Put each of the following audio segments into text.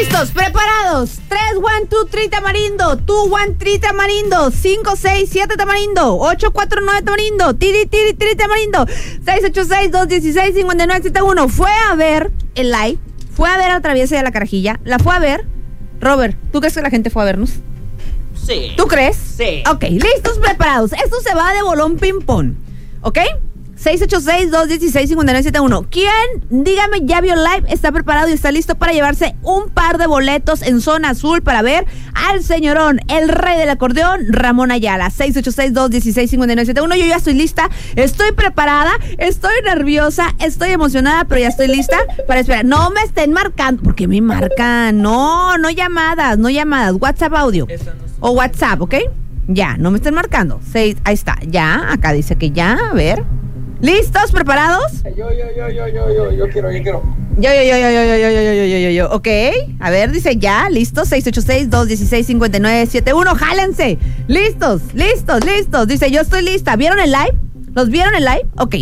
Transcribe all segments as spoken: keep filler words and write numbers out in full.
Listos, preparados. tres, uno, dos, tres tamarindo. dos, uno, tres tamarindo. cinco, seis, siete tamarindo. ocho, cuatro, nueve tamarindo. Tiri, tiri, tiri tamarindo. seis, ocho, seis, dos, dieciséis, cincuenta y nueve, setenta y uno. Fue a ver el live. Fue a ver a la Traviesa y a la Carajilla. La fue a ver. Robert, ¿tú crees que la gente fue a vernos? Sí. ¿Tú crees? Sí. Ok, listos, preparados. Esto se va de bolón ping-pong. ¿Ok? seis ocho seis, dos uno seis, cinco nueve siete uno. ¿Quién, dígame, ya vio live, está preparado y está listo para llevarse un par de boletos en zona azul para ver al señorón, el rey del acordeón, Ramón Ayala? seis ocho seis, dos uno seis, cinco nueve siete uno. Yo ya estoy lista, estoy preparada, estoy nerviosa, estoy emocionada, pero ya estoy lista para esperar. No me estén marcando, porque me marcan. No, no llamadas, no llamadas. WhatsApp audio. O WhatsApp, ¿ok? Ya, no me estén marcando. Seis, ahí está, ya, acá dice que ya, a ver. ¿Listos? ¿Preparados? Yo, yo, yo, yo, yo, yo, yo quiero, yo quiero. Yo, yo, yo, yo, yo, yo, yo, yo, yo, yo, yo, yo, ok. A ver, dice ya, listos. seis ocho seis, dos uno seis, cinco nueve siete uno. Jálense. Listos, listos, listos. Dice, yo estoy lista. ¿Vieron el live? ¿Los vieron el live? Ok.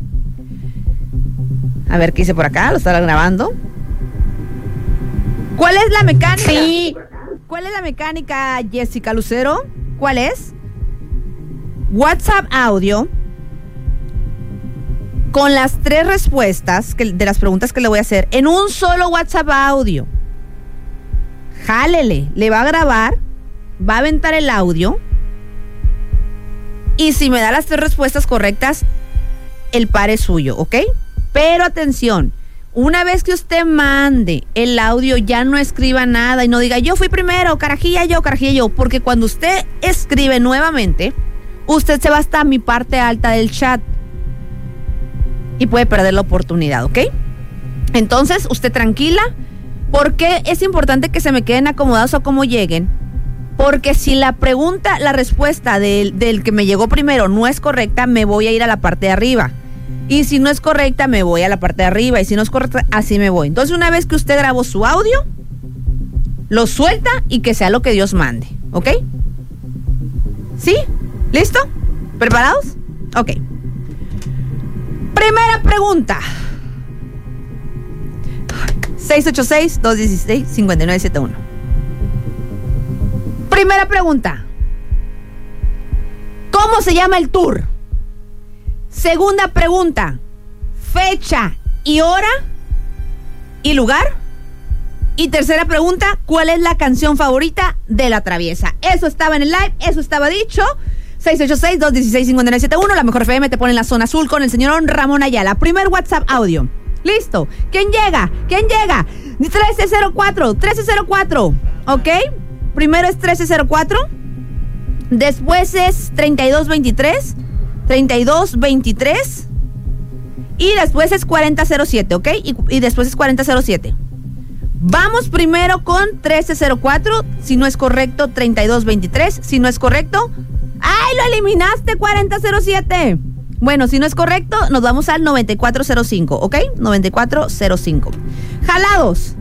A ver, ¿qué hice por acá? Lo estaba grabando. ¿Cuál es la mecánica? Sí. ¿Cuál es la mecánica, Jessica Lucero? ¿Cuál es? WhatsApp audio con las tres respuestas que, de las preguntas que le voy a hacer en un solo WhatsApp audio. Jálele, le va a grabar, va a aventar el audio y si me da las tres respuestas correctas, el par es suyo, ¿ok? Pero atención, una vez que usted mande el audio, ya no escriba nada y no diga yo fui primero, Carajilla yo, Carajilla yo, porque cuando usted escribe nuevamente, usted se va hasta mi parte alta del chat y puede perder la oportunidad, ¿ok? Entonces, usted tranquila, porque es importante que se me queden acomodados o como lleguen, porque si la pregunta, la respuesta del, del que me llegó primero no es correcta, me voy a ir a la parte de arriba. Y si no es correcta, me voy a la parte de arriba. Y si no es correcta, así me voy. Entonces, una vez que usted grabó su audio, lo suelta y que sea lo que Dios mande, ¿ok? ¿Sí? ¿Listo? ¿Preparados? Ok. Primera pregunta. seis ocho seis, dos uno seis, cinco nueve siete uno. Primera pregunta. ¿Cómo se llama el tour? Segunda pregunta. Fecha y hora y lugar. Y tercera pregunta, ¿cuál es la canción favorita de La Traviesa? Eso estaba en el live, eso estaba dicho. seis ocho seis, dos uno seis, cinco nueve siete uno. La mejor F M te pone en la zona azul con el señor Ramón Ayala. Primer WhatsApp audio. Listo. ¿Quién llega? ¿Quién llega? trece cero cuatro. trece cero cuatro. ¿Ok? Primero es trece cero cuatro. Después es treinta y dos veintitrés. treinta y dos veintitrés. Y después es cuarenta cero siete. ¿Ok? Y, y después es cuarenta cero siete. Vamos primero con trece cero cuatro. Si no es correcto, treinta y dos veintitrés. Si no es correcto... ¡Ay, lo eliminaste! cuarenta cero siete. Bueno, si no es correcto, nos vamos al noventa y cuatro cero cinco, ¿ok? noventa y cuatro cero cinco. Jalados.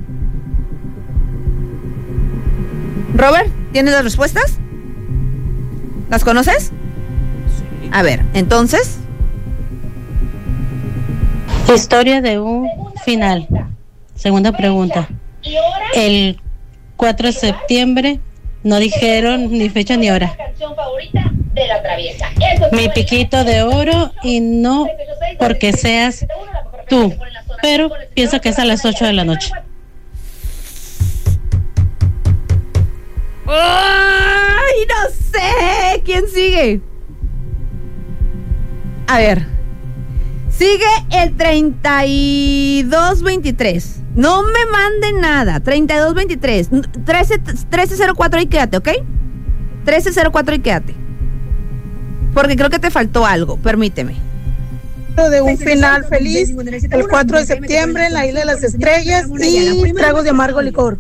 Robert, ¿tienes las respuestas? ¿Las conoces? Sí. A ver, entonces. Historia de un final. Segunda pregunta. El cuatro de septiembre no dijeron ni fecha ni hora. De La Traviesa. Mi piquito de oro y no porque seas tú, pero pienso que es a las ocho de la noche. ¡Ay, no sé! ¿Quién sigue? A ver. Sigue el treinta y dos veintitrés. No me manden nada. treinta y dos veintitrés. trece cero cuatro y quédate, ¿ok? trece cero cuatro y quédate. Porque creo que te faltó algo. Permíteme. De un final feliz el cuatro de septiembre en la Isla de las Estrellas y tragos de amargo licor.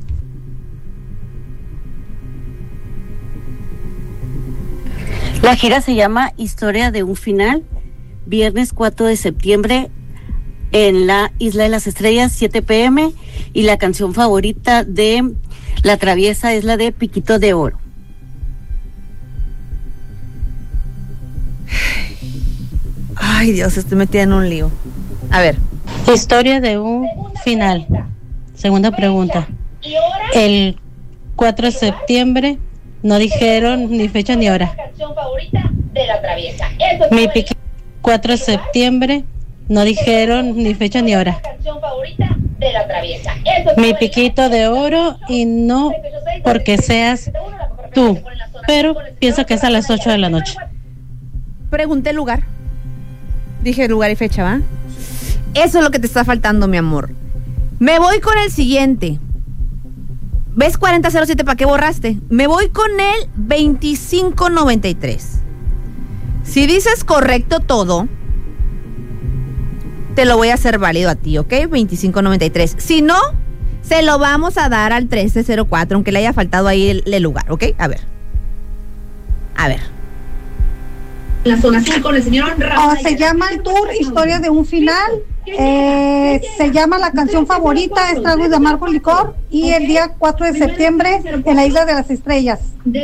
La gira se llama Historia de un final, viernes cuatro de septiembre en la Isla de las Estrellas, siete pe eme, y la canción favorita de La Traviesa es la de Piquito de Oro. Ay, Dios, estoy metida en un lío. A ver. Historia de un final. Segunda pregunta. El cuatro de septiembre no dijeron ni fecha ni hora. Canción favorita de la traviesa. Eso es Mi todo. piquito cuatro de septiembre no dijeron ni fecha ni hora. Canción favorita de la traviesa. Eso es Mi todo. piquito de oro y no porque seas tú, pero pienso que es a las ocho de la noche. Pregunté lugar. Dije lugar y fecha, ¿va? Eso es lo que te está faltando, mi amor. Me voy con el siguiente. ¿Ves cuarenta cero siete? ¿Para qué borraste? Me voy con el veinticinco noventa y tres. Si dices correcto todo, te lo voy a hacer válido a ti, ¿ok? veinticinco noventa y tres. Si no, se lo vamos a dar al trece cero cuatro, aunque le haya faltado ahí el, el lugar, ¿ok? A ver. A ver. La zona sur con el señor Oh, se llama el tour Historia de un final. Eh, se llama La canción favorita, es Tragos de Amargo Licor. Y el día cuatro de septiembre en la Isla de las Estrellas.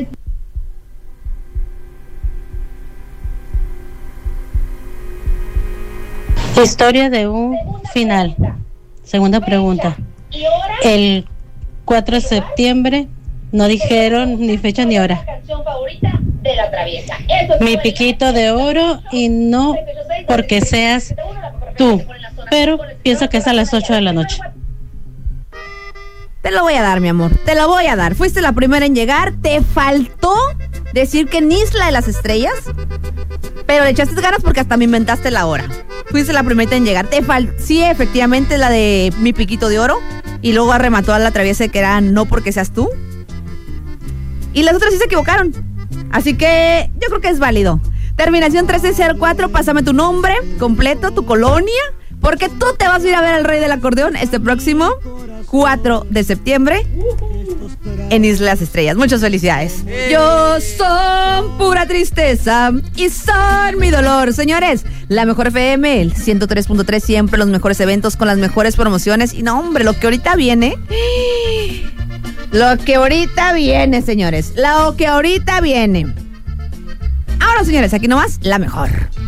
Historia de un final. Segunda pregunta. El cuatro de septiembre no dijeron ni fecha ni hora. Canción favorita de la traviesa. Eso es Mi todo. piquito de oro y no porque seas tú, pero pienso que es a las ocho de la noche. Te lo voy a dar, mi amor. Te lo voy a dar. Fuiste la primera en llegar. Te faltó decir que en Isla de las Estrellas, pero le echaste ganas porque hasta me inventaste la hora. Fuiste la primera en llegar. Te fal sí, efectivamente, la de Mi piquito de oro. Y luego remató a la traviesa que era No porque seas tú. Y las otras sí se equivocaron. Así que yo creo que es válido. Terminación trece cero cuatro, pásame tu nombre completo, tu colonia, porque tú te vas a ir a ver al Rey del Acordeón este próximo cuatro de septiembre en Islas Estrellas. Muchas felicidades. Yo son pura tristeza y son mi dolor. Señores, la mejor F M, el ciento tres punto tres, siempre los mejores eventos con las mejores promociones. Y no, hombre, lo que ahorita viene... Lo que ahorita viene, señores. Lo que ahorita viene. Ahora, señores, aquí nomás, la mejor.